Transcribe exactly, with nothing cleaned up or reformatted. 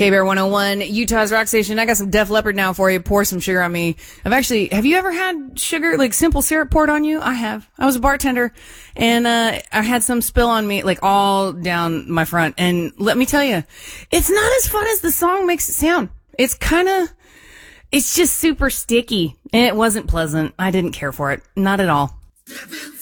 K-Bear one oh one, Utah's rock station. I got some Def Leppard now for you. Pour some sugar on me. I've actually, have you ever had sugar, like simple syrup poured on you? I have. I was a bartender and, uh, I had some spill on me, like all down my front. And let me tell you, it's not as fun as the song makes it sound. It's kind of, it's just super sticky and it wasn't pleasant. I didn't care for it. Not at all.